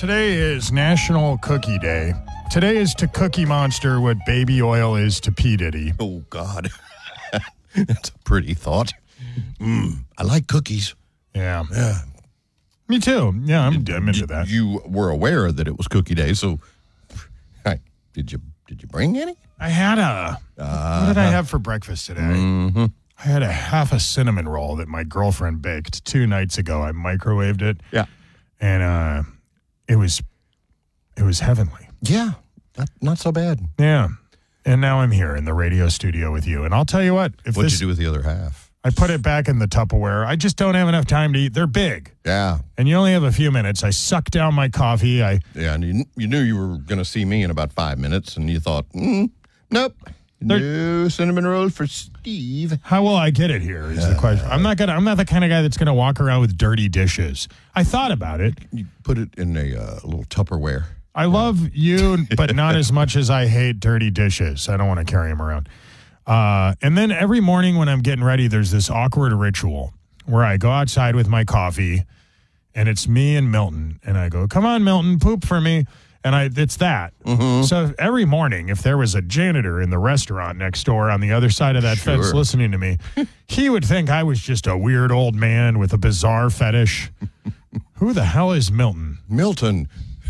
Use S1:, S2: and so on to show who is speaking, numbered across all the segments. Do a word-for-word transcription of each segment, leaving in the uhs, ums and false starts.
S1: Today is National Cookie Day. Today is to Cookie Monster what baby oil is to P. Diddy.
S2: Oh, God. That's a pretty thought. Mm, I like cookies.
S1: Yeah.
S2: Yeah.
S1: Me too. Yeah, I'm, I'm into that.
S2: You were aware that it was Cookie Day, so hi, did you did you bring any?
S1: I had a, uh, what did I have for breakfast today?
S2: Mm-hmm.
S1: I had a half a cinnamon roll that my girlfriend baked two nights ago. I microwaved it.
S2: Yeah.
S1: And uh, it was, it was heavenly.
S2: Yeah, not, not so bad.
S1: Yeah. And now I'm here in the radio studio with you. And I'll tell you what. If
S2: What'd
S1: this,
S2: you do with the other half?
S1: I put it back in the Tupperware. I just don't have enough time to eat. They're big.
S2: Yeah.
S1: And you only have a few minutes. I sucked down my coffee. I
S2: Yeah, and you, you knew you were going to see me in about five minutes, and you thought, mm, nope,
S1: They're-
S2: no cinnamon rolls for Steve.
S1: How will I get it here is the question. I'm not gonna. I'm not the kind of guy that's gonna walk around with dirty dishes. I thought about it.
S2: You put it in a uh, little Tupperware.
S1: I love you, but not as much as I hate dirty dishes. I don't want to carry them around. Uh, and then every morning when I'm getting ready, there's this awkward ritual where I go outside with my coffee, and it's me and Milton, and I go, "Come on, Milton, poop for me." And I, it's that.
S2: Mm-hmm.
S1: So every morning, if there was a janitor in the restaurant next door on the other side of that
S2: Sure.
S1: fence listening to me, he would think I was just a weird old man with a bizarre fetish. Who the hell is Milton?
S2: Milton.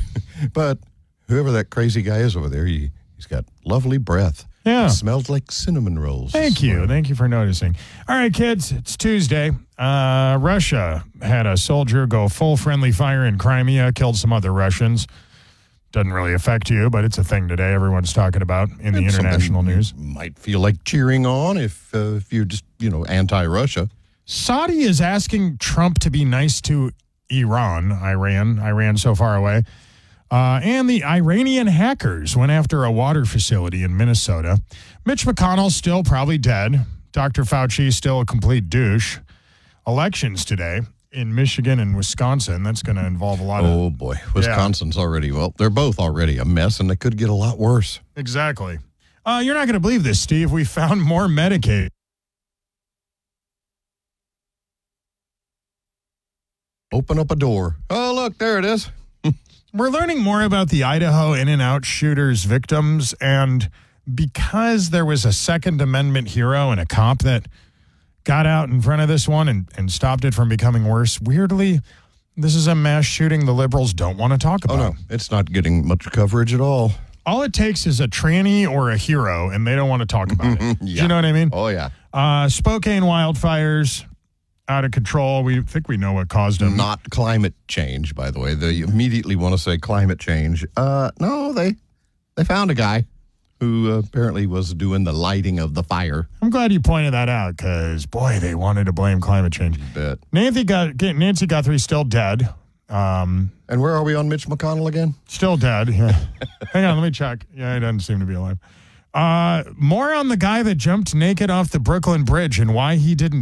S2: But whoever that crazy guy is over there, he, he's got lovely breath.
S1: Yeah.
S2: It smells like cinnamon rolls.
S1: Thank you. Thank you for noticing. All right, kids, it's Tuesday. Uh, Russia had a soldier go full friendly fire in Crimea, killed some other Russians. Doesn't really affect you, but it's a thing today everyone's talking about in the
S2: It's
S1: international
S2: something
S1: news.
S2: you might feel like cheering on if uh, if you're just, you know, anti-Russia.
S1: Saudi is asking Trump to be nice to Iran, Iran, Iran so far away. Uh, and the Iranian hackers went after a water facility in Minnesota. Mitch McConnell's still probably dead. Doctor Fauci still a complete douche. Elections today in Michigan and Wisconsin. That's going to involve a lot of...
S2: Oh, boy. Wisconsin's already, well, they're both already a mess, and they could get a lot worse.
S1: Exactly. Uh, you're not going to believe this, Steve. We found more Medicaid.
S2: Open up a door. Oh, look, there it is.
S1: We're learning more about the Idaho In-N-Out shooters victims, and because there was a Second Amendment hero and a cop that got out in front of this one and, and stopped it from becoming worse, weirdly, this is a mass shooting the liberals don't want to talk about.
S2: Oh, no, it's not getting much coverage at all.
S1: All it takes is a tranny or a hero, and they don't want to talk about it. Do
S2: Yeah.
S1: you know what I mean?
S2: Oh, yeah.
S1: Uh, Spokane wildfires, out of control. We think we know what caused them.
S2: Not climate change, by the way. They immediately want to say climate change. Uh, no, they they found a guy who uh, apparently was doing the lighting of the fire.
S1: I'm glad you pointed that out because, boy, they wanted to blame climate change.
S2: But,
S1: Nancy, got, Nancy Guthrie still dead. Um,
S2: and where are we on Mitch McConnell again?
S1: still dead. Yeah. Hang on, let me check. Yeah, he doesn't seem to be alive. Uh, more on the guy that jumped naked off the Brooklyn Bridge and why he didn't